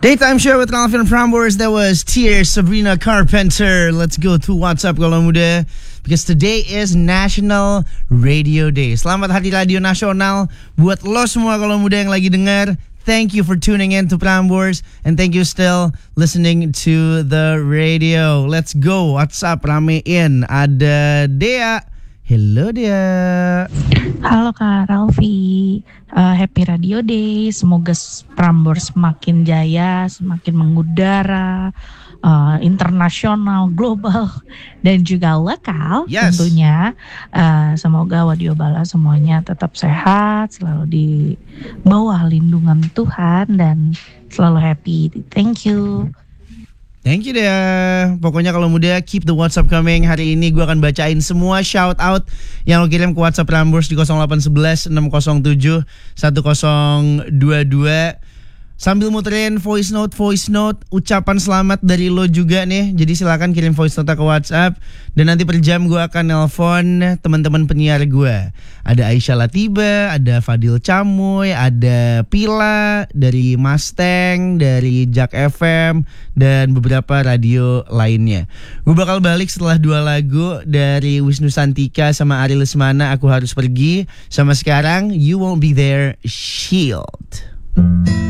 Daytime show with Calvin Frambors. That was Tears, Sabrina Carpenter. Let's go to WhatsApp kalau muda, because today is National Radio Day. Selamat Hari Radio Nasional buat lo semua kalau muda yang lagi dengar. Thank you for tuning in to Prambors, and thank you still listening to the radio. Let's go WhatsApp, ramein. Ada Dea. Hello Dea. Halo Kak Ralfi, Happy Radio Day. Semoga Prambors semakin jaya, semakin mengudara, internasional, global, dan juga lokal. Yes. Tentunya. Semoga Wadio Bala semuanya tetap sehat, selalu di bawah lindungan Tuhan, dan selalu happy. Thank you. Thank you deh. Pokoknya kalau muda, keep the WhatsApp coming. Hari ini gue akan bacain semua shout out yang lo kirim ke WhatsApp Prambors di 0811 607 1022. Sambil muterin voice note, ucapan selamat dari lo juga nih. Jadi silakan kirim voice note ke WhatsApp. Dan nanti per jam gue akan nelpon teman-teman penyiar gue. Ada Aisyah Latiba, ada Fadil Camuy, ada Pila dari Mustang, dari Jak FM, dan beberapa radio lainnya. Gue bakal balik setelah 2 lagu dari Wisnu Santika sama Ari Lesmana, Aku Harus Pergi. Sama sekarang, You Won't Be There, Shield.